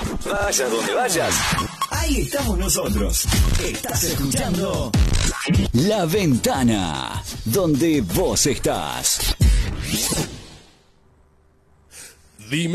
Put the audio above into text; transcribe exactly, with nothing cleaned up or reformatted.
Vayas donde vayas, ahí estamos nosotros. Estás escuchando La Ventana, donde vos estás.